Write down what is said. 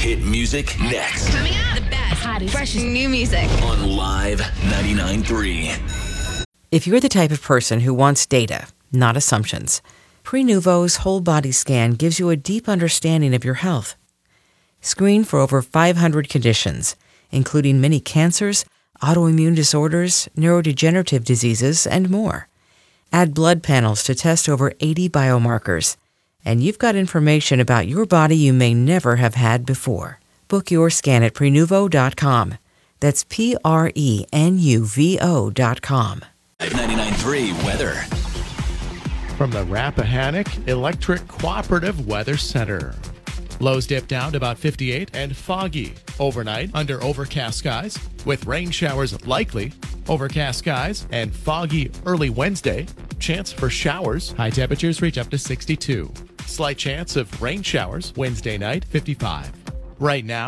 hit music next Coming up, the best, hottest, freshest new music on Live 99.3. If you're the type of person who wants data, not assumptions, Prenuvo's whole body scan gives you a deep understanding of your health. Screen for over 500 conditions, including many cancers, autoimmune disorders, neurodegenerative diseases, and more. Add blood panels to test over 80 biomarkers, and you've got information about your body you may never have had before. Book your scan at Prenuvo.com. That's Prenuvo.com. 99.3 weather. From the Rappahannock Electric Cooperative Weather Center. Lows dip down to about 58 and foggy. Overnight under overcast skies with rain showers likely. Overcast skies and foggy early Wednesday. Chance for showers. High temperatures reach up to 62. Slight chance of rain showers Wednesday night, 55. Right now.